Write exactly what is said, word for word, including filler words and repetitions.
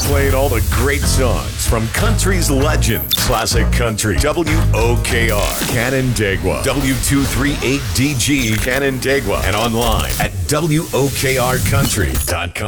playing all the great songs from country's legends. Classic Country. W O K R. Canandaigua. W two thirty-eight D G Canandaigua. And online at W O K R country dot com.